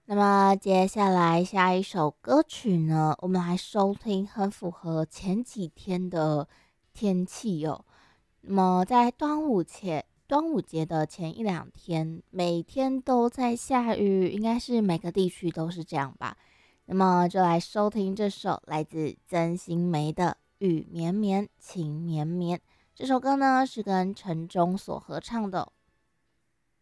那么接下来下一首歌曲呢，我们来收听很符合前几天的天气哦。那么在端午节的前一两天，每天都在下雨，应该是每个地区都是这样吧。那么就来收听这首来自曾心梅的《雨绵绵，情绵绵》。这首歌呢是跟陈钟所合唱的，